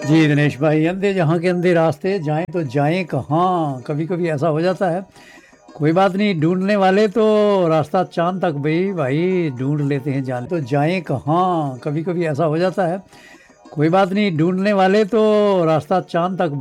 जी दिनेश भाई, अंधे जहाँ के अंधे रास्ते, जाएं तो जाएं कहाँ। कभी कभी ऐसा हो जाता है। कोई बात नहीं, ढूंढने वाले तो रास्ता चांद तक भाई भाई ढूंढ लेते हैं, जान तो जाएं कहाँ। कभी कभी ऐसा हो जाता है। कोई बात नहीं, ढूंढने वाले तो रास्ता चांद तक